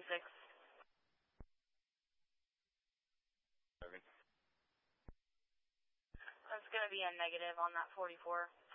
26. That's going to be a negative on that 44.